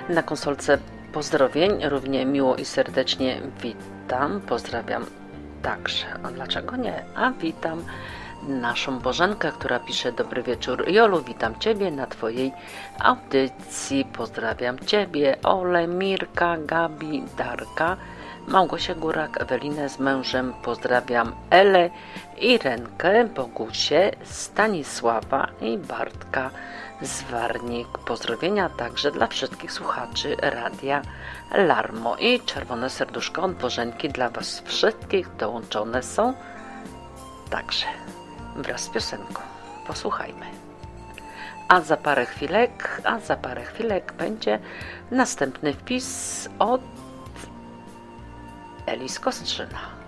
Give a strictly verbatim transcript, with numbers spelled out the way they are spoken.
Na konsolce pozdrowień równie miło i serdecznie witam, pozdrawiam także, a dlaczego nie, a witam naszą Bożenkę, która pisze: dobry wieczór Jolu, witam Ciebie na Twojej audycji, pozdrawiam Ciebie, Ole, Mirka, Gabi, Darka, Małgosię Górak, Ewelinę z mężem, pozdrawiam Elę, Irenkę, Bogusię, Stanisława i Bartka z Warnik. Pozdrowienia także dla wszystkich słuchaczy Radia Larmo i czerwone serduszko od Bożenki dla Was wszystkich dołączone są także wraz z piosenką. Posłuchajmy. A za parę chwilek, a za parę chwilek będzie następny wpis od Eli z Kostrzyna.